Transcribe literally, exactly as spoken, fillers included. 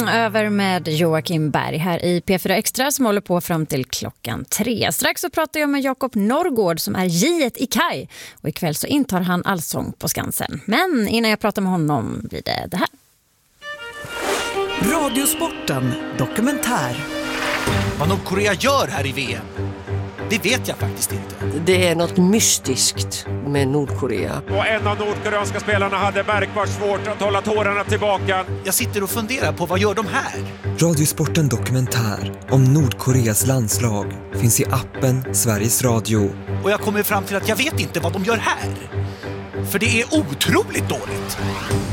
över med Joakim Berg här i P fyra Extra som håller på fram till klockan tre. Strax så pratar jag med Jakob Norrgård som är J i Kaj och ikväll så intar han Allsång på Skansen. Men innan jag pratar med honom blir det det här. Radiosporten dokumentär. Vad Nordkorea gör här i V M, det vet jag faktiskt inte. Det är något mystiskt med Nordkorea. Och en av nordkoreanska spelarna hade märkbart svårt att hålla tårarna tillbaka. Jag sitter och funderar på vad gör de här? Radiosporten dokumentär om Nordkoreas landslag finns i appen Sveriges Radio. Och jag kommer fram till att jag vet inte vad de gör här. För det är otroligt dåligt.